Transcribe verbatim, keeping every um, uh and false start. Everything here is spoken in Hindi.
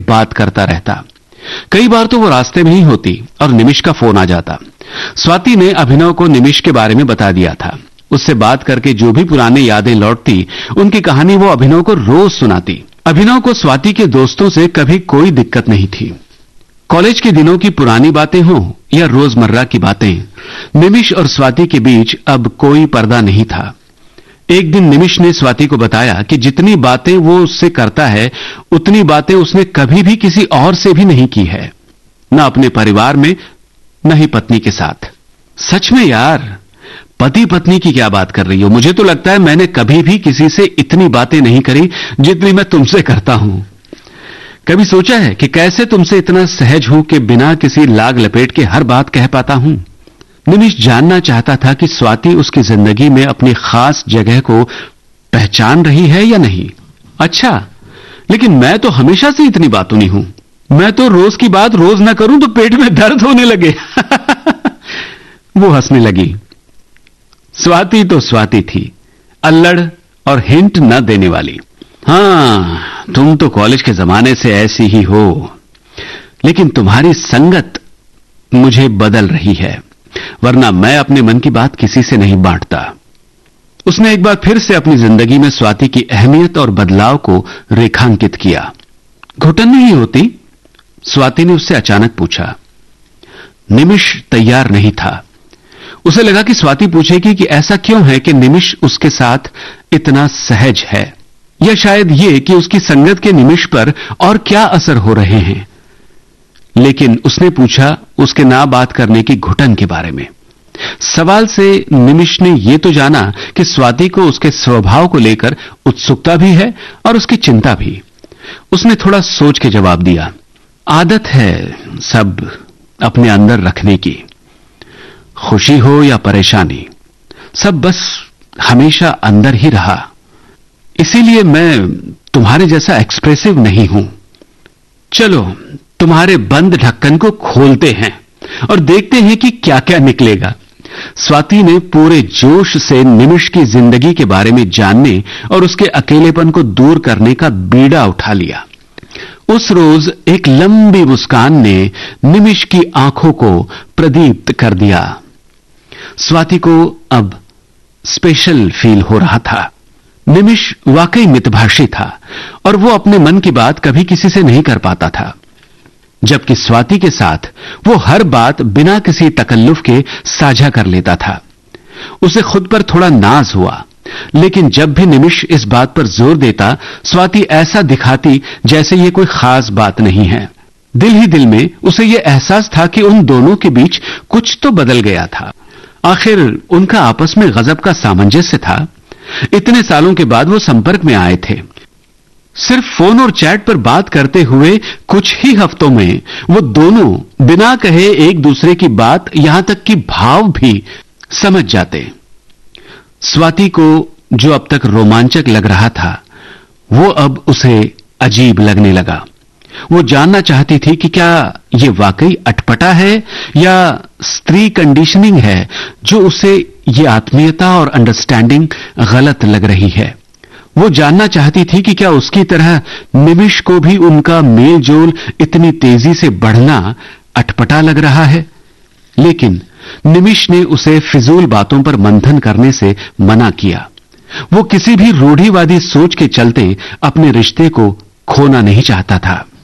बात करता रहता। कई बार तो वो रास्ते में ही होती और निमिष का फोन आ जाता। स्वाति ने अभिनव को निमिष के बारे में बता दिया था। उससे बात करके जो भी पुरानी यादें लौटती, उनकी कहानी वो अभिनव को रोज सुनाती। अभिनव को स्वाति के दोस्तों से कभी कोई दिक्कत नहीं थी। कॉलेज के दिनों की पुरानी बातें हों या रोजमर्रा की बातें, निमिष और स्वाति के बीच अब कोई पर्दा नहीं था। एक दिन निमिष ने स्वाति को बताया कि जितनी बातें वो उससे करता है, उतनी बातें उसने कभी भी किसी और से भी नहीं की है, न अपने परिवार में, न ही पत्नी के साथ। सच में यार, पति पत्नी की क्या बात कर रही हो? मुझे तो लगता है मैंने कभी भी किसी से इतनी बातें नहीं करी जितनी मैं तुमसे करता हूं। कभी सोचा है कि कैसे तुमसे इतना सहज हूं कि बिना किसी लाग लपेट के हर बात कह पाता हूं? निमिष जानना चाहता था कि स्वाति उसकी जिंदगी में अपनी खास जगह को पहचान रही है या नहीं। अच्छा, लेकिन मैं तो हमेशा से इतनी बातूनी हूं। मैं तो रोज की बात रोज ना करूं तो पेट में दर्द होने लगे। वो हंसने लगी। स्वाति तो स्वाति थी, अल्लड़ और हिंट न देने वाली। हां, तुम तो कॉलेज के जमाने से ऐसी ही हो, लेकिन तुम्हारी संगत मुझे बदल रही है, वरना मैं अपने मन की बात किसी से नहीं बांटता। उसने एक बार फिर से अपनी जिंदगी में स्वाति की अहमियत और बदलाव को रेखांकित किया। घुटन नहीं होती? स्वाति ने उससे अचानक पूछा। निमिष तैयार नहीं था। उसे लगा कि स्वाति पूछेगी कि ऐसा क्यों है कि निमिष उसके साथ इतना सहज है, या शायद ये कि उसकी संगत के निमिष पर और क्या असर हो रहे हैं। लेकिन उसने पूछा उसके ना बात करने की घुटन के बारे में। सवाल से निमिष ने यह तो जाना कि स्वाति को उसके स्वभाव को लेकर उत्सुकता भी है और उसकी चिंता भी। उसने थोड़ा सोच के जवाब दिया, आदत है सब अपने अंदर रखने की, खुशी हो या परेशानी, सब बस हमेशा अंदर ही रहा। इसीलिए मैं तुम्हारे जैसा एक्सप्रेसिव नहीं हूं। चलो तुम्हारे बंद ढक्कन को खोलते हैं और देखते हैं कि क्या क्या निकलेगा। स्वाति ने पूरे जोश से निमिष की जिंदगी के बारे में जानने और उसके अकेलेपन को दूर करने का बीड़ा उठा लिया। उस रोज एक लंबी मुस्कान ने निमिष की आंखों को प्रदीप्त कर दिया। स्वाति को अब स्पेशल फील हो रहा था। निमिष वाकई मितभाषी था और वो अपने मन की बात कभी किसी से नहीं कर पाता था, जबकि स्वाति के साथ वो हर बात बिना किसी तकल्लुफ के साझा कर लेता था। उसे खुद पर थोड़ा नाज हुआ, लेकिन जब भी निमिष इस बात पर जोर देता, स्वाति ऐसा दिखाती जैसे ये कोई खास बात नहीं है। दिल ही दिल में उसे ये एहसास था कि उन दोनों के बीच कुछ तो बदल गया था। आखिर उनका आपस में गजब का सामंजस्य था। इतने सालों के बाद वो संपर्क में आए थे। सिर्फ फोन और चैट पर बात करते हुए कुछ ही हफ्तों में वो दोनों बिना कहे एक दूसरे की बात, यहां तक कि भाव भी समझ जाते। स्वाति को जो अब तक रोमांचक लग रहा था, वो अब उसे अजीब लगने लगा। वो जानना चाहती थी कि क्या ये वाकई अटपटा है या स्त्री कंडीशनिंग है जो उसे ये आत्मीयता और अंडरस्टैंडिंग गलत लग रही है। वो जानना चाहती थी कि क्या उसकी तरह निमिष को भी उनका मेल जोल इतनी तेजी से बढ़ना अटपटा लग रहा है। लेकिन निमिष ने उसे फिजूल बातों पर मंथन करने से मना किया। वो किसी भी रूढ़िवादी सोच के चलते अपने रिश्ते को खोना नहीं चाहता था।